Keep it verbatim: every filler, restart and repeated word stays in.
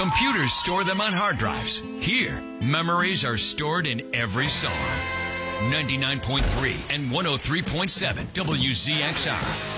Computers store them on hard drives. Here, memories are stored in every song. ninety-nine point three and one oh three point seven W Z X R.